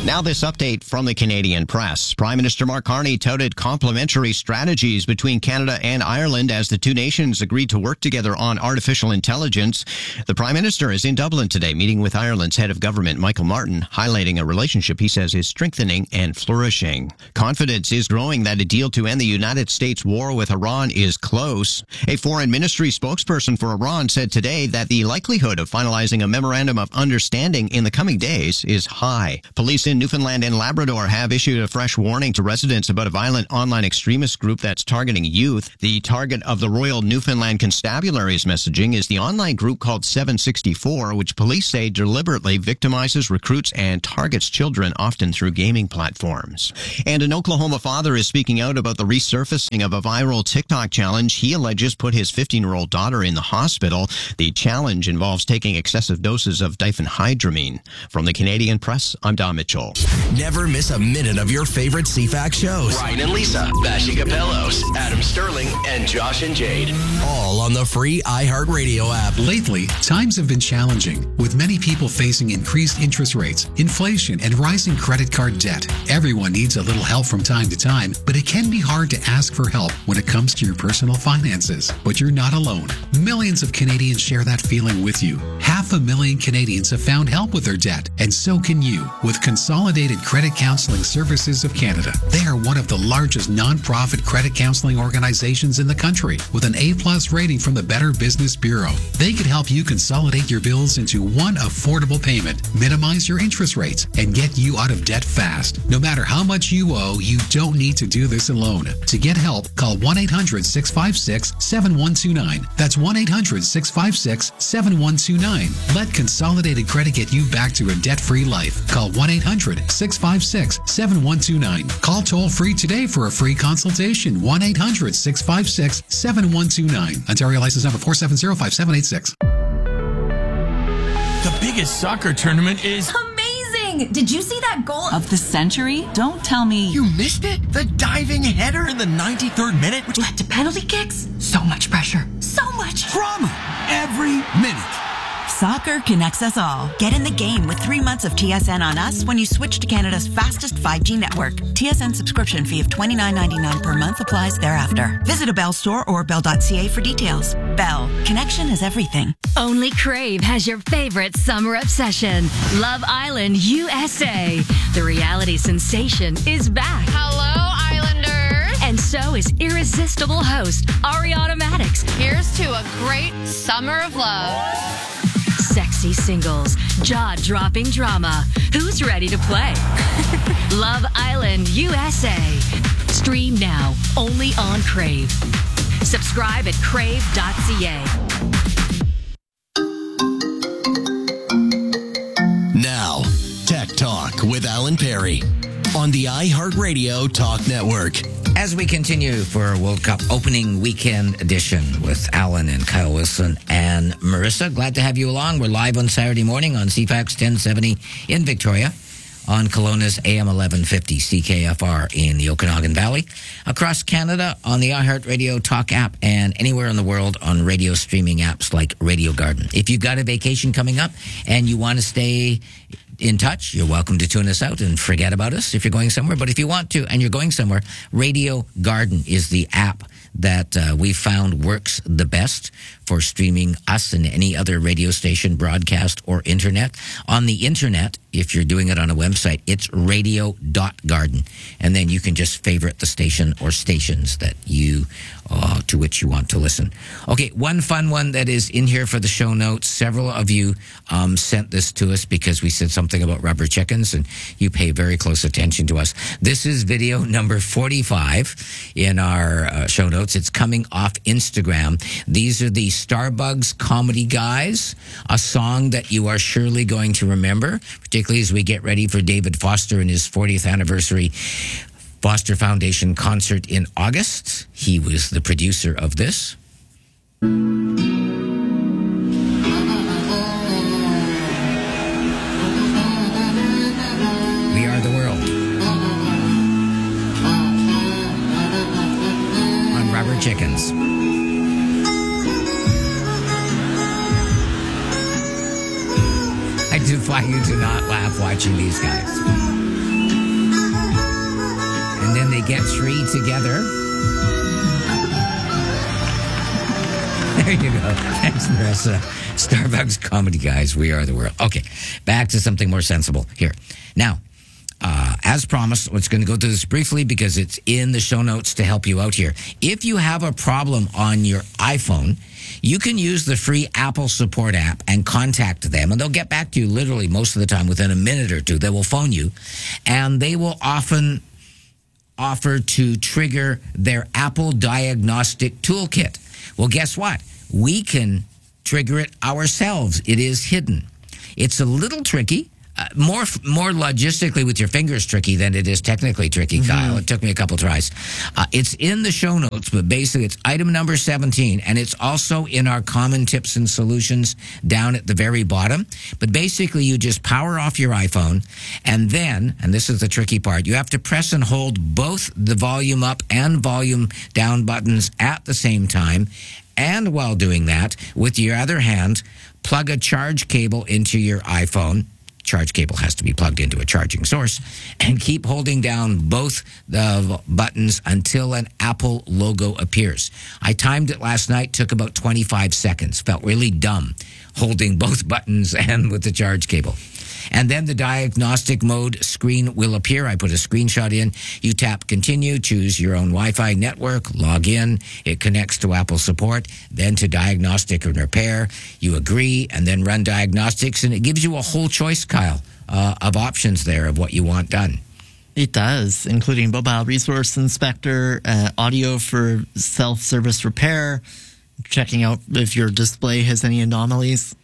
Now this update from the Canadian press. Prime Minister Mark Carney touted complementary strategies between Canada and Ireland as the two nations agreed to work together on artificial intelligence. The Prime Minister is in Dublin today, meeting with Ireland's head of government, Michael Martin, highlighting a relationship he says is strengthening and flourishing. Confidence is growing that a deal to end the United States war with Iran is close. A foreign ministry spokesperson for Iran said today that the likelihood of finalizing a memorandum of understanding in the coming days is high. Police in Newfoundland and Labrador have issued a fresh warning to residents about a violent online extremist group that's targeting youth. The target of the Royal Newfoundland Constabulary's messaging is the online group called 764, which police say deliberately victimizes, recruits, and targets children, often through gaming platforms. And an Oklahoma father is speaking out about the resurfacing of a viral TikTok challenge he alleges put his 15-year-old daughter in the hospital. The challenge involves taking excessive doses of diphenhydramine. From the Canadian press, I'm Don Mitchell. Never miss a minute of your favorite CFAX shows. Ryan and Lisa, Bashi Capellos, Adam Sterling, and Josh and Jade. All on the free iHeartRadio app. Lately, times have been challenging, with many people facing increased interest rates, inflation, and rising credit card debt. Everyone needs a little help from time to time, but it can be hard to ask for help when it comes to your personal finances. But you're not alone. Millions of Canadians share that feeling with you. 500,000 Canadians have found help with their debt, and so can you with Consolidated Credit Counseling Services of Canada. They are one of the largest non-profit credit counseling organizations in the country with an A+ rating from the Better Business Bureau. They could help you consolidate your bills into one affordable payment, minimize your interest rates, and get you out of debt fast. No matter how much you owe, you don't need to do this alone. To get help, call 1-800-656-7129. That's 1-800-656-7129. Let Consolidated Credit get you back to a debt-free life. Call 1-800-656-7129. Call toll-free today for a free consultation. 1-800-656-7129. Ontario license number 4705786. The biggest soccer tournament is amazing! Did you see that goal of the century? Don't tell me you missed it. The diving header in the 93rd minute, which led to penalty kicks. So much pressure. So much drama every minute. Soccer connects us all. Get in the game with 3 months of TSN on us when you switch to Canada's fastest 5G network. TSN subscription fee of $29.99 per month applies thereafter. Visit a Bell store or bell.ca for details. Bell. Connection is everything. Only Crave has your favorite summer obsession. Love Island USA. The reality sensation is back. Hello, Islanders. And so is irresistible host Ariana Maddox. Here's to a great summer of love. Sexy singles, jaw-dropping drama. Who's ready to play? Love Island USA. Stream now, only on Crave. Subscribe at crave.ca. Now, Tech Talk with Alan Perry on the iHeartRadio Talk Network. As we continue for our World Cup opening weekend edition with Alan and Kyle Wilson and Marissa, glad to have you along. We're live on Saturday morning on CFAX 1070 in Victoria, on Kelowna's AM 1150 CKFR in the Okanagan Valley, across Canada on the iHeartRadio Talk app, and anywhere in the world on radio streaming apps like Radio Garden. If you've got a vacation coming up and you want to stay in touch, you're welcome to tune us out and forget about us if you're going somewhere. But if you want to and you're going somewhere, Radio Garden is the app that we found works the best for streaming us and any other radio station, broadcast, or internet. On the internet, if you're doing it on a website, it's radio.garden. And then you can just favorite the station or stations that you to which you want to listen. Okay, one fun one that is in here for the show notes. Several of you sent this to us because we said something about rubber chickens, and you pay very close attention to us. This is video number 45 in our show notes. It's coming off Instagram. These are the Starbugs Comedy Guys, a song that you are surely going to remember, particularly as we get ready for David Foster and his 40th anniversary Foster Foundation concert in August. He was the producer of this. We Are the World. On Rubber Chickens. I defy you to not laugh watching these guys. they get three together. There you go. Thanks, Marissa. Starbucks comedy guys, we are the world. Okay, back to something more sensible here. Now, as promised, let's going to go through this briefly because it's in the show notes to help you out here. If you have a problem on your iPhone, you can use the free Apple Support app and contact them, and they'll get back to you literally most of the time within a minute or two. They will phone you, and they will often offer to trigger their Apple Diagnostic Toolkit. Well, guess what? We can trigger it ourselves. It is hidden. It's a little tricky. More logistically with your fingers tricky than it is technically tricky, Kyle. It took me a couple tries. It's in the show notes, but basically it's item number 17, and it's also in our common tips and solutions down at the very bottom. But basically you just power off your iPhone, and then, and this is the tricky part, you have to press and hold both the volume up and volume down buttons at the same time. And while doing that, with your other hand, plug a charge cable into your iPhone. Charge cable has to be plugged into a charging source, and keep holding down both the buttons until an Apple logo appears. I timed it last night, took about 25 seconds. Felt really dumb holding both buttons and with the charge cable. And then the diagnostic mode screen will appear. I put a screenshot in. You tap continue, choose your own Wi-Fi network, log in. It connects to Apple Support, then to diagnostic and repair. You agree, and then run diagnostics, and it gives you a whole choice, Kyle, of options there of what you want done. It does, including mobile resource inspector, audio for self-service repair, checking out if your display has any anomalies.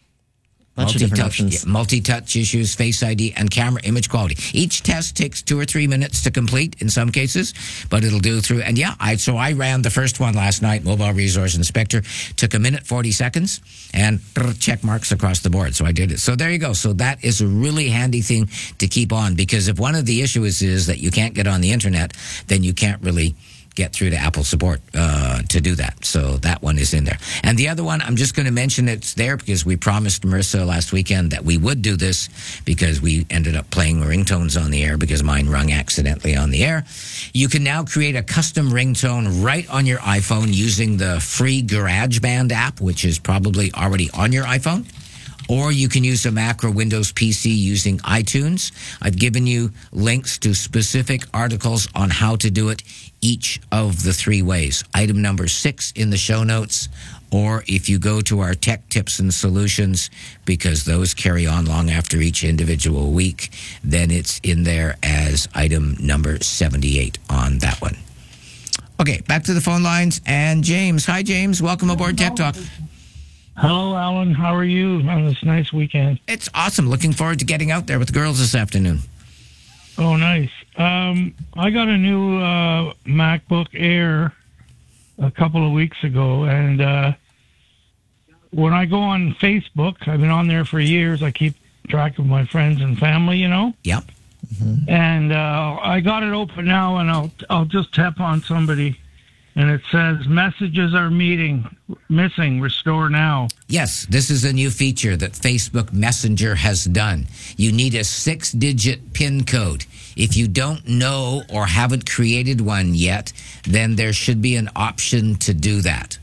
Multi-touch issues, Face ID, and camera image quality. Each test takes 2 or 3 minutes to complete in some cases, but it'll do through. And so I ran the first one last night, Mobile Resource Inspector. Took 1 minute, 40 seconds, and check marks across the board. So I did it. So there you go. So that is a really handy thing to keep on, because if one of the issues is that you can't get on the internet, then you can't really get through to Apple Support to do that. So that one is in there. And the other one, I'm just going to mention it's there because we promised Marissa last weekend that we would do this, because we ended up playing ringtones on the air because mine rung accidentally on the air. You can now create a custom ringtone right on your iPhone using the free GarageBand app, which is probably already on your iPhone. Or you can use a Mac or Windows PC using iTunes. I've given you links to specific articles on how to do it each of the 3 ways. Item number 6 in the show notes, or if you go to our tech tips and solutions, because those carry on long after each individual week, then it's in there as item number 78 on that one. Okay, back to the phone lines. And James. Hi, James. Welcome aboard Tech Talk. Hello, Alan. How are you on this nice weekend? It's awesome. Looking forward to getting out there with the girls this afternoon. Oh, nice. I got a new MacBook Air a couple of weeks ago, and when I go on Facebook, I've been on there for years. I keep track of my friends and family, you know? Yep. Mm-hmm. And I got it open now, and I'll just tap on somebody, and it says, messages are missing, restore now. Yes, this is a new feature that Facebook Messenger has done. You need a 6-digit PIN code. If you don't know or haven't created one yet, then there should be an option to do that.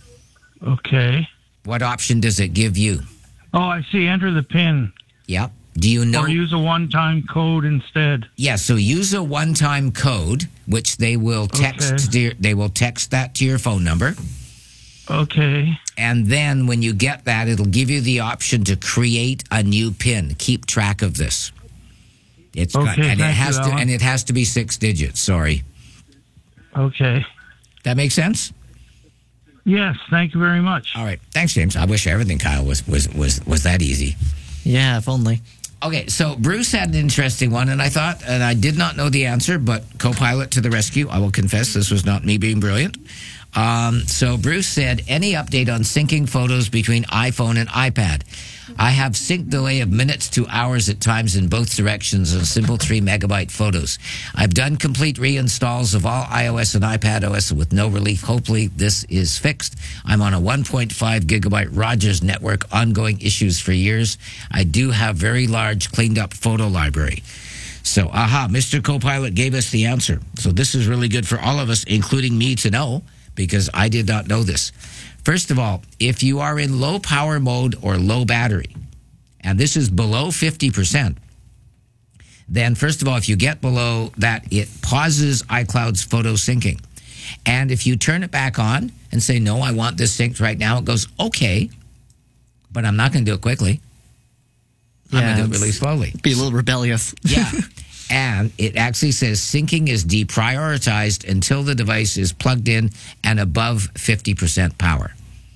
Okay. What option does it give you? Oh, I see. Enter the PIN. Yep. Do you know? Or use a one-time code instead. Yeah, so use a one-time code, which they will text. They will text that to your phone number. Okay. And then when you get that, it'll give you the option to create a new PIN. Keep track of this. It's okay. And it has to be 6 digits. Sorry. Okay. That makes sense? Yes. Thank you very much. All right. Thanks, James. I wish everything, Kyle, was that easy. Yeah, if only. Okay, so Bruce had an interesting one, and I did not know the answer, but Copilot to the rescue. I will confess this was not me being brilliant. So Bruce said, any update on syncing photos between iPhone and iPad? I have sync delay of minutes to hours at times in both directions on simple 3 megabyte photos. I've done complete reinstalls of all iOS and iPad OS with no relief. Hopefully this is fixed. I'm on a 1.5 gigabyte Rogers network, ongoing issues for years. I do have very large cleaned up photo library. So, Mr. Copilot gave us the answer. So this is really good for all of us, including me, to know, because I did not know this. First of all, if you are in low power mode or low battery, and this is below 50%, then first of all, if you get below that, it pauses iCloud's photo syncing. And if you turn it back on and say, no, I want this synced right now, it goes, okay, but I'm not going to do it quickly. I'm going to do it really slowly. Be a little rebellious. Yeah. And it actually says syncing is deprioritized until the device is plugged in and above 50% power.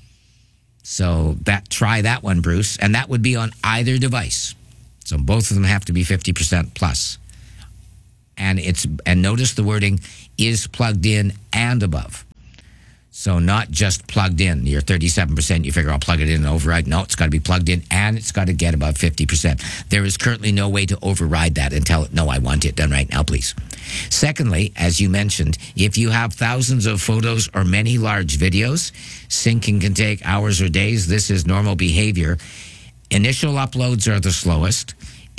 So try that one, Bruce. And that would be on either device. So both of them have to be 50% plus. And notice the wording is plugged in and above. So not just plugged in. You're 37%, you figure I'll plug it in and override. No, it's got to be plugged in and it's got to get above 50%. There is currently no way to override that and tell it, no, I want it done right now, please. Secondly, as you mentioned, if you have thousands of photos or many large videos, syncing can take hours or days. This is normal behavior. Initial uploads are the slowest.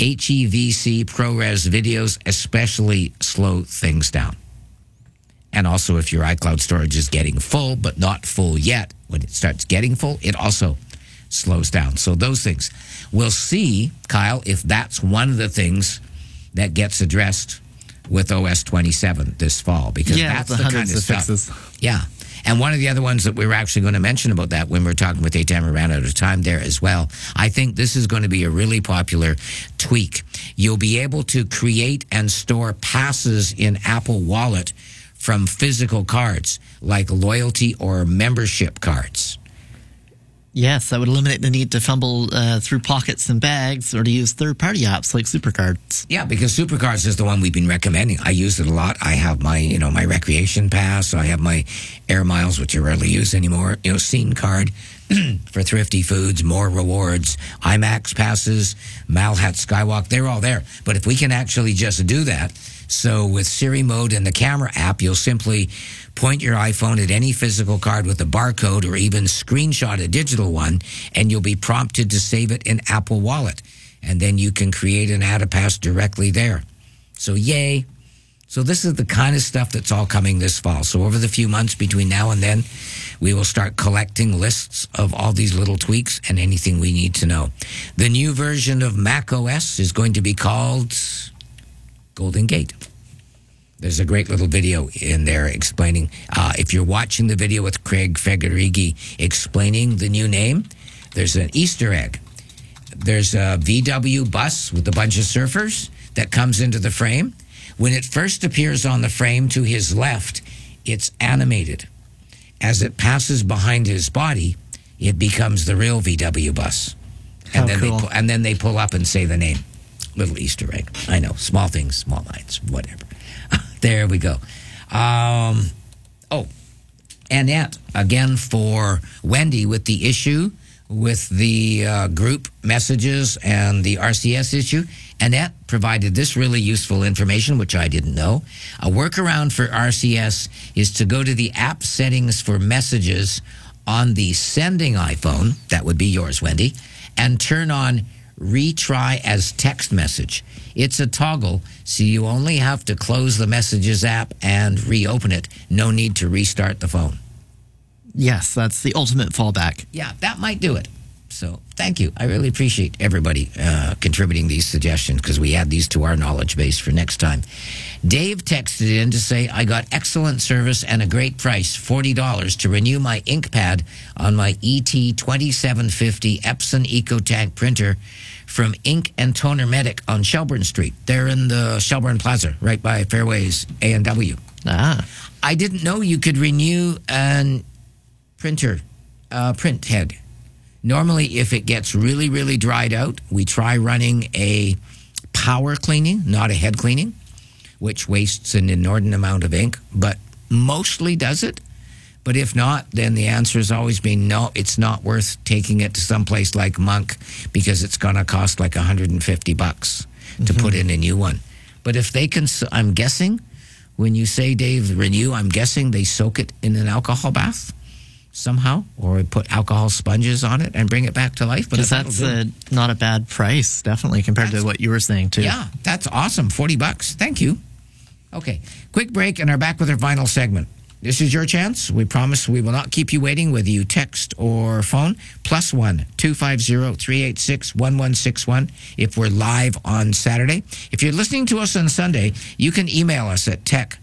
HEVC ProRes videos especially slow things down. And also, if your iCloud storage is getting full, but not full yet, when it starts getting full, it also slows down. So those things. We'll see, Kyle, if that's one of the things that gets addressed with OS 27 this fall, because that's the kind of stuff. Fixes. Yeah. And one of the other ones that we were actually going to mention about that when we were talking with Eitan, we ran out of time there as well. I think this is going to be a really popular tweak. You'll be able to create and store passes in Apple Wallet from physical cards, like loyalty or membership cards. Yes, that would eliminate the need to fumble through pockets and bags or to use third-party apps like Supercards. Yeah, because Supercards is the one we've been recommending. I use it a lot. I have my, my recreation pass. I have my Air Miles, which I rarely use anymore. Scene card for Thrifty Foods, more rewards, IMAX passes, Malhat Skywalk. They're all there. But if we can actually just do that, so with Siri mode and the camera app, you'll simply point your iPhone at any physical card with a barcode or even screenshot a digital one, and you'll be prompted to save it in Apple Wallet. And then you can create and add a pass directly there. So yay. So this is the kind of stuff that's all coming this fall. So over the few months between now and then, we will start collecting lists of all these little tweaks and anything we need to know. The new version of macOS is going to be called Golden Gate. There's a great little video in there explaining, if you're watching the video with Craig Federighi explaining the new name, there's an Easter egg. There's a VW bus with a bunch of surfers that comes into the frame. When it first appears on the frame to his left, it's animated. As it passes behind his body, it becomes the real VW bus. And then they pull up and say the name. Little Easter egg. I know. Small things, small minds, whatever. There we go. Annette, again for Wendy with the issue with the group messages and the RCS issue. Annette provided this really useful information, which I didn't know. A workaround for RCS is to go to the app settings for messages on the sending iPhone, that would be yours, Wendy, and turn on retry as text message. It's a toggle, so you only have to close the messages app and reopen it. No need to restart the phone. Yes, that's the ultimate fallback. Yeah, that might do it. So thank you. I really appreciate everybody contributing these suggestions because we add these to our knowledge base for next time. Dave texted in to say, I got excellent service and a great price, $40 to renew my ink pad on my ET2750 Epson EcoTank printer from Ink and Toner Medic on Shelburne Street. They're in the Shelburne Plaza, right by Fairways A&W. I didn't know you could renew a printer, print head. Normally, if it gets really, really dried out, we try running a power cleaning, not a head cleaning, which wastes an inordinate amount of ink, but mostly does it. But if not, then the answer has always been no, it's not worth taking it to someplace like Monk because it's going to cost like $150 to put in a new one. But if they can, I'm guessing, when you say, Dave, renew, I'm guessing they soak it in an alcohol bath. somehow, or put alcohol sponges on it and bring it back to life. Because that's not a bad price, definitely, compared to what you were saying, too. Yeah, that's awesome. $40. Thank you. Okay, quick break, and are back with our final segment. This is your chance. We promise we will not keep you waiting, whether you text or phone. +1 250 386 1161 if we're live on Saturday. If you're listening to us on Sunday, you can email us at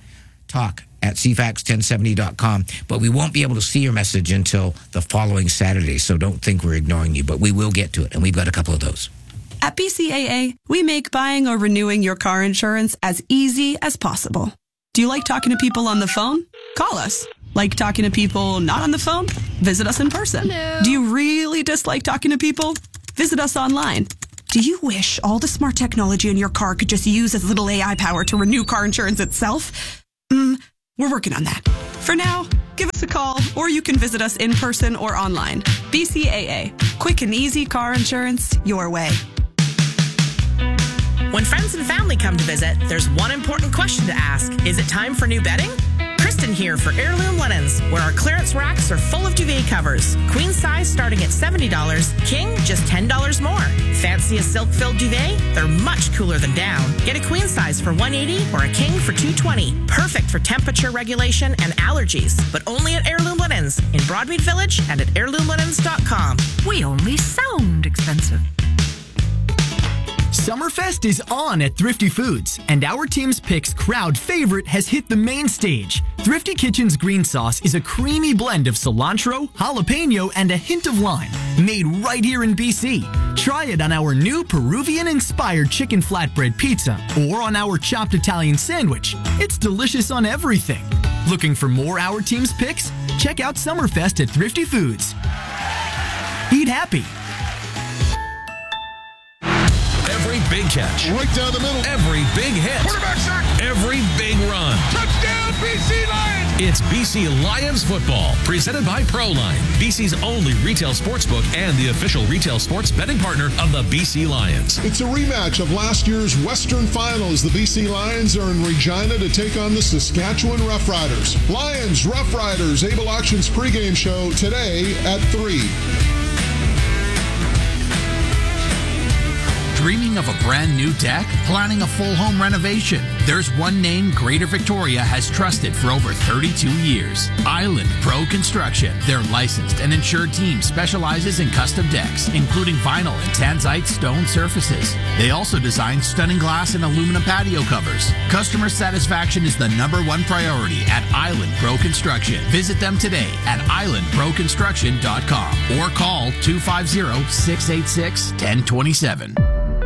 techtalk@cfax1070.com, but we won't be able to see your message until the following Saturday, so don't think we're ignoring you, but we will get to it, and we've got a couple of those. At BCAA, we make buying or renewing your car insurance as easy as possible. Do you like talking to people on the phone? Call us. Like talking to people not on the phone? Visit us in person. Hello. Do you really dislike talking to people? Visit us online. Do you wish all the smart technology in your car could just use as little AI power to renew car insurance itself? We're working on that. For now, give us a call, or you can visit us in person or online. BCAA. Quick and easy car insurance your way. When friends and family come to visit, there's one important question to ask. Is it time for new bedding? Kristen here for Heirloom Linens, where our clearance racks are full of duvet covers. Queen size starting at $70, king just $10 more. Fancy a silk-filled duvet? They're much cooler than down. Get a queen size for $180 or a king for $220. Perfect for temperature regulation and allergies, but only at Heirloom Linens in Broadmead Village and at heirloomlinens.com. We only sound expensive. Summerfest is on at Thrifty Foods, and our team's picks crowd favorite has hit the main stage. Thrifty Kitchen's green sauce is a creamy blend of cilantro, jalapeno, and a hint of lime, made right here in BC. Try it on our new Peruvian-inspired chicken flatbread pizza or on our chopped Italian sandwich. It's delicious on everything. Looking for more Our Team's picks? Check out Summerfest at Thrifty Foods. Eat happy. Every big catch. Right down the middle. Every big hit. Quarterback sack. Every big run. Touchdown, BC Lions! It's BC Lions football, presented by Proline, BC's only retail sportsbook and the official retail sports betting partner of the BC Lions. It's a rematch of last year's Western Finals. The BC Lions are in Regina to take on the Saskatchewan Roughriders. Lions Roughriders Able Auctions pregame show today at 3. Dreaming of a brand new deck? Planning a full home renovation? There's one name Greater Victoria has trusted for over 32 years. Island Pro Construction. Their licensed and insured team specializes in custom decks, including vinyl and tanzite stone surfaces. They also design stunning glass and aluminum patio covers. Customer satisfaction is the #1 priority at Island Pro Construction. Visit them today at islandproconstruction.com or call 250-686-1027.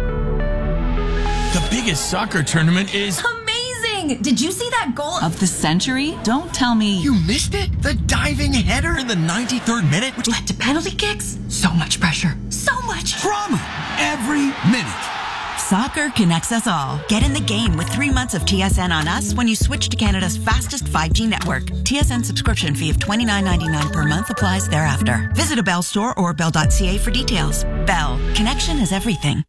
The biggest soccer tournament is amazing! Did you see that goal of the century? Don't tell me you missed it. The diving header in the 93rd minute, which led to penalty kicks. So much pressure. So much drama every minute. Soccer connects us all. Get in the game with 3 months of TSN on us when you switch to Canada's fastest 5G network. TSN subscription fee of $29.99 per month applies thereafter. Visit a Bell store or bell.ca for details. Bell. Connection is everything.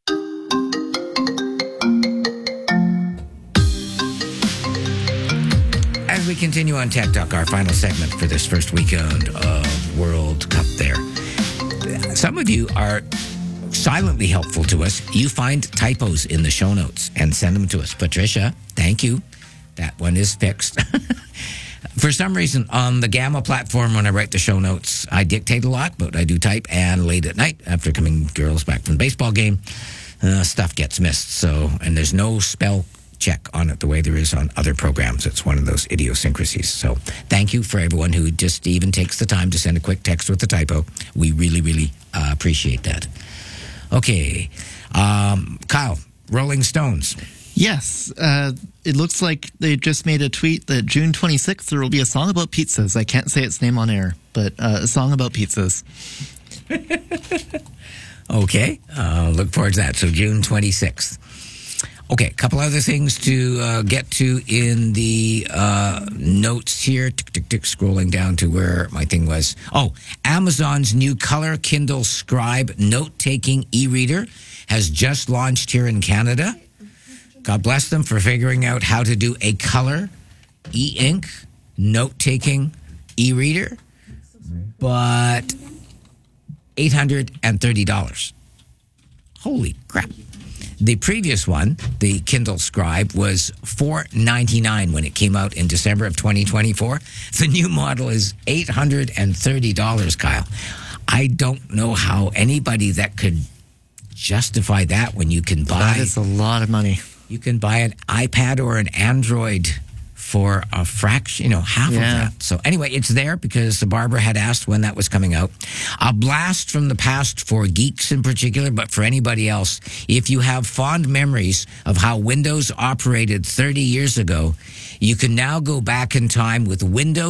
As we continue on Tech Talk, our final segment for this first weekend of World Cup there. Some of you are silently helpful to us. You find typos in the show notes and send them to us. Patricia, thank you. That one is fixed. For some reason, on the Gamma platform, when I write the show notes, I dictate a lot, but I do type. And late at night, after coming girls back from the baseball game, stuff gets missed. So, and there's no spell check on it the way there is on other programs. It's one of those idiosyncrasies. So thank you for everyone who just even takes the time to send a quick text with a typo. We really, really appreciate that. Okay. Kyle, Rolling Stones. Yes. It looks like they just made a tweet that June 26th there will be a song about pizzas. I can't say its name on air, but a song about pizzas. Okay. Look forward to that. So June 26th. Okay, a couple other things to get to in the notes here. Scrolling down to where my thing was. Oh, Amazon's new Color Kindle Scribe note-taking e-reader has just launched here in Canada. God bless them for figuring out how to do a color e-ink note-taking e-reader. but $830. Holy crap. The previous one, the Kindle Scribe, was $499 when it came out in December of 2024. The new model is $830, Kyle. I don't know how anybody that could justify that when you can buy... That is a lot of money. You can buy an iPad or an Android for a fraction, half of that. So anyway, it's there because Barbara had asked when that was coming out. A blast from the past for geeks in particular, but for anybody else. If you have fond memories of how Windows operated 30 years ago, you can now go back in time with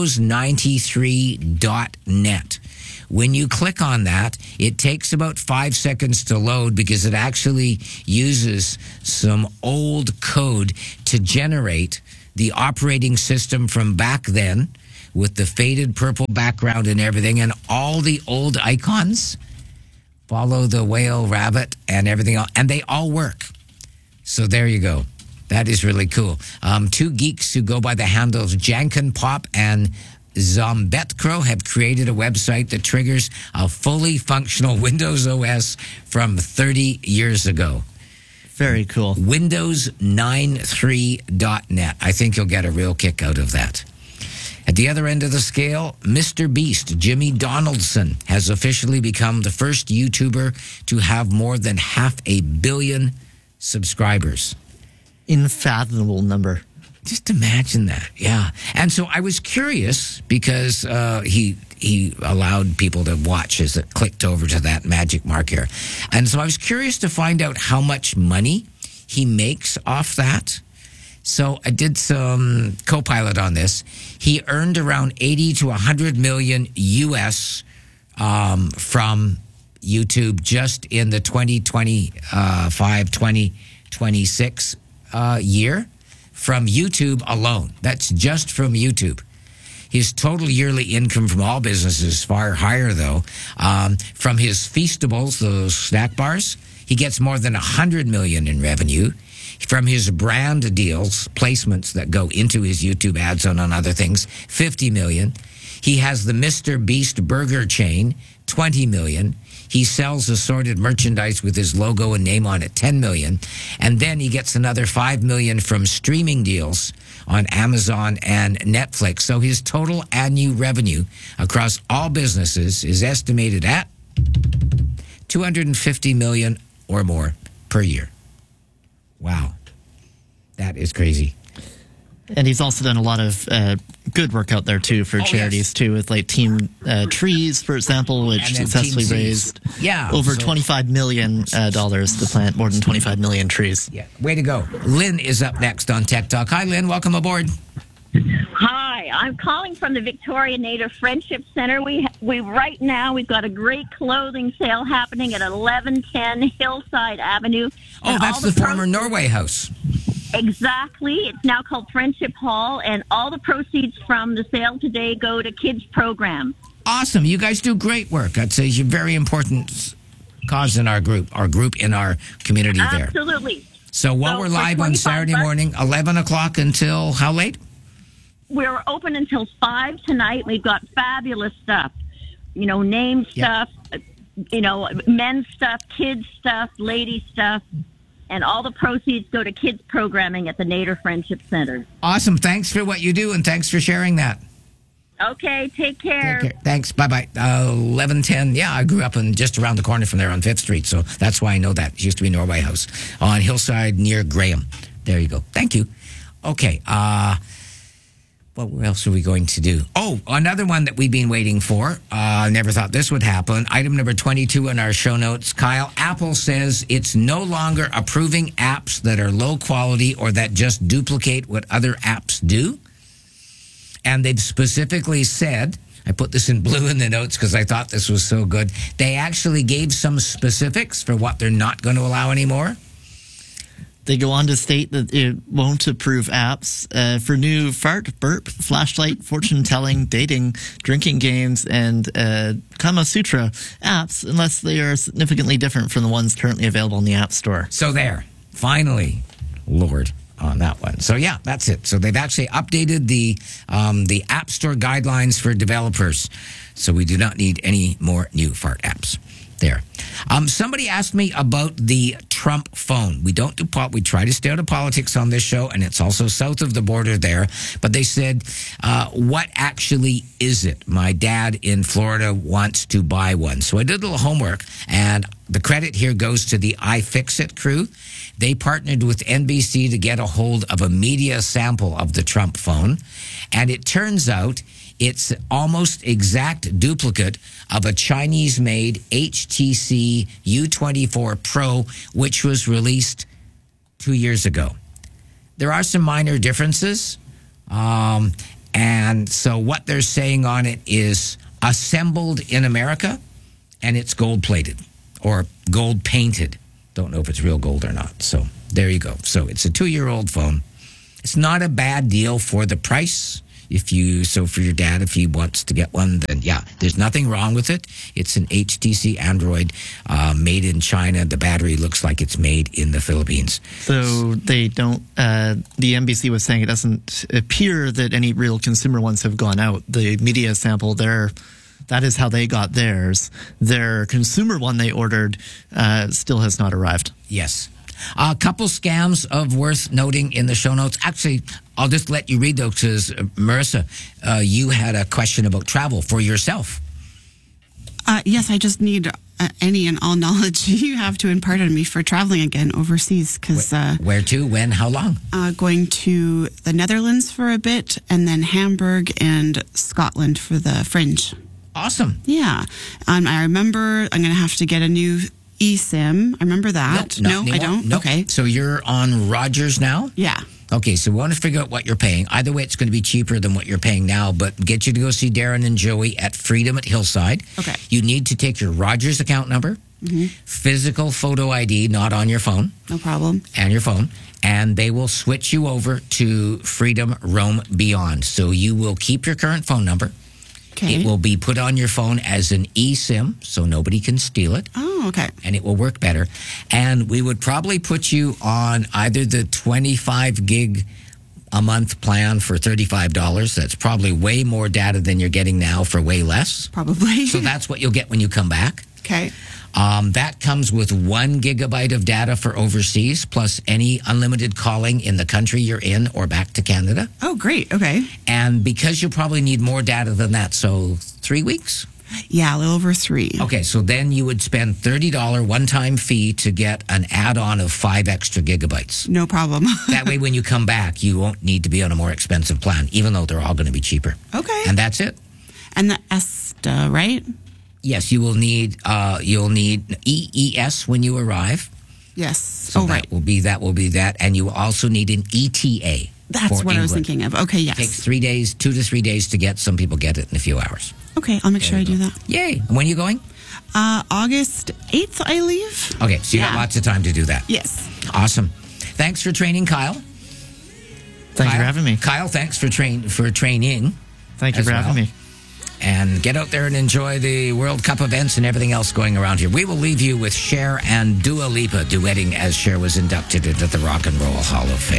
Windows93.net. When you click on that, it takes about 5 seconds to load because it actually uses some old code to generate the operating system from back then with the faded purple background and everything, and all the old icons follow the whale, rabbit, and everything else, and they all work. So there you go. That is really cool. Two geeks who go by the handles Jankin Pop and Zombetcro have created a website that triggers a fully functional Windows OS from 30 years ago. Very cool. Windows93.net. I think you'll get a real kick out of that. At the other end of the scale, Mr. Beast, Jimmy Donaldson, has officially become the first YouTuber to have more than 500 million subscribers. Unfathomable number. Just imagine that, yeah. And so I was curious because he allowed people to watch as it clicked over to that magic mark here. And so I was curious to find out how much money he makes off that. So I did some co-pilot on this. He earned around 80 to 100 million US from YouTube just in the 2025-2026 year. From YouTube alone. That's just from YouTube. His total yearly income from all businesses is far higher, though. From his Feastables, those snack bars, he gets more than 100 million in revenue. From his brand deals, placements that go into his YouTube ads and on other things, 50 million. He has the Mr. Beast burger chain, 20 million. He sells assorted merchandise with his logo and name on it, 10 million. And then he gets another 5 million from streaming deals on Amazon and Netflix. So his total annual revenue across all businesses is estimated at 250 million or more per year. Wow. That is crazy. And he's also done a lot of good work out there, too, for charities, too, with like Team Trees, for example, which successfully raised over $25 million to plant more than 25 million trees. Yeah, way to go. Lynn is up next on Tech Talk. Hi, Lynn. Welcome aboard. Hi, I'm calling from the Victoria Native Friendship Center. We right now we've got a great clothing sale happening at 1110 Hillside Avenue. Oh, that's the former Norway House. Exactly. It's now called Friendship Hall, and all the proceeds from the sale today go to kids' programs. Awesome. You guys do great work. I'd say you're a very important cause in our group in our community there. Absolutely. So while we're live on Saturday morning, 11 o'clock until how late? We're open until 5 tonight. We've got fabulous stuff. Name stuff, men's stuff, kids stuff, lady stuff. And all the proceeds go to kids programming at the Nader Friendship Center. Awesome. Thanks for what you do, and thanks for sharing that. Okay, take care. Thanks. Bye-bye. 1110. Yeah, I grew up just around the corner from there on 5th Street, so that's why I know that. It used to be Norway House on Hillside near Graham. There you go. Thank you. Okay. What else are we going to do? Oh, another one that we've been waiting for. I never thought this would happen. Item number 22 in our show notes. Kyle, Apple says it's no longer approving apps that are low quality or that just duplicate what other apps do. And they've specifically said, I put this in blue in the notes because I thought this was so good. They actually gave some specifics for what they're not going to allow anymore. They go on to state that it won't approve apps for new fart, burp, flashlight, fortune-telling, dating, drinking games, and Kama Sutra apps unless they are significantly different from the ones currently available in the App Store. So there. Finally. Lord. on that one. So yeah, that's it. So they've actually updated the App Store guidelines for developers. So we do not need any more new fart apps there. Somebody asked me about the Trump phone. We don't do we try to stay out of politics on this show, and it's also south of the border there. But they said, what actually is it? My dad in Florida wants to buy one. So I did a little homework, and the credit here goes to the iFixit crew. They partnered with NBC to get a hold of a media sample of the Trump phone, and it turns out it's almost exact duplicate of a Chinese-made HTC U24 Pro, which was released 2 years ago. There are some minor differences, and so what they're saying on it is assembled in America, and it's gold-plated or gold-painted. Don't know if it's real gold or not. So there you go. So it's a 2-year-old phone. It's not a bad deal for the price. For your dad, if he wants to get one, then yeah, there's nothing wrong with it. It's an HTC Android made in China. The battery looks like it's made in the Philippines. So they don't, the NBC was saying it doesn't appear that any real consumer ones have gone out. The media sample there, that is how they got theirs. Their consumer one they ordered still has not arrived. Yes. A couple scams of worth noting in the show notes. Actually, I'll just let you read those because, Marissa, you had a question about travel for yourself. Yes, I just need any and all knowledge you have to impart on me for traveling again overseas. Cause, where to? When? How long? Going to the Netherlands for a bit, and then Hamburg and Scotland for the Fringe. Awesome. Yeah. I remember I'm going to have to get a new eSIM. I remember that. No, I don't. Nope. Okay. So you're on Rogers now? Yeah. Okay, so we want to figure out what you're paying. Either way, it's going to be cheaper than what you're paying now, but get you to go see Darren and Joey at Freedom at Hillside. Okay. You need to take your Rogers account number, physical photo ID, not on your phone. No problem. And your phone. And they will switch you over to Freedom Roam Beyond. So you will keep your current phone number. Okay. It will be put on your phone as an eSIM, so nobody can steal it. Oh, okay. And it will work better. And we would probably put you on either the 25 gig a month plan for $35. That's probably way more data than you're getting now for way less. Probably. So that's what you'll get when you come back. Okay. That comes with 1 gigabyte of data for overseas, plus any unlimited calling in the country you're in or back to Canada. Oh, great. Okay. And because you'll probably need more data than that, so 3 weeks? Yeah, a little over 3. Okay, so then you would spend $30 one-time fee to get an add-on of 5 extra gigabytes. No problem. That way, when you come back, you won't need to be on a more expensive plan, even though they're all going to be cheaper. Okay. And that's it. And the ESTA, right? Yes, you'll need EES when you arrive. Yes. So right. That will be that. And you will also need an ETA. That's what England. I was thinking of. Okay, yes. It takes 3 days, 2 to 3 days to get. Some people get it in a few hours. Okay, I'll make sure I do that. Yay. When are you going? August 8th, I leave. Okay, so you got lots of time to do that. Yes. Awesome. Thanks for training, Kyle. Thank you for having me. Kyle, thanks for training. Thank you for having me. And get out there and enjoy the World Cup events and everything else going around here. We will leave you with Cher and Dua Lipa duetting as Cher was inducted into the Rock and Roll Hall of Fame.